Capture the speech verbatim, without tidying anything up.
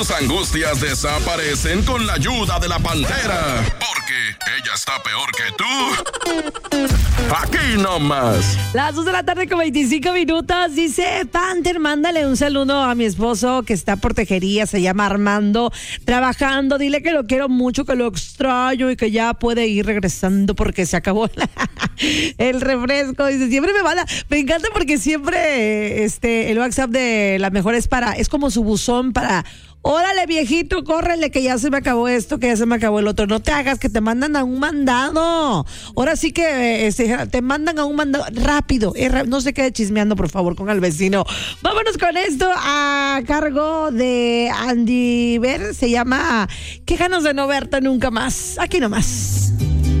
Tus angustias desaparecen con la ayuda de la Pantera. Porque ella está peor que tú. Aquí nomás. Las dos de la tarde con veinticinco minutos. Dice Panther, mándale un saludo a mi esposo que está por tejería. Se llama Armando. Trabajando. Dile que lo quiero mucho, que lo extraño y que ya puede ir regresando porque se acabó la, el refresco. Dice, siempre me manda. Me encanta porque siempre este, el WhatsApp de la mejor es para, es como su buzón para... Órale, viejito, córrele, que ya se me acabó esto, que ya se me acabó el otro. No te hagas, que te mandan a un mandado. Ahora sí que este, te mandan a un mandado rápido. No se quede chismeando, por favor, con el vecino. Vámonos con esto a cargo de Andy Ver. Se llama Qué ganas de no verte nunca más. Aquí nomás.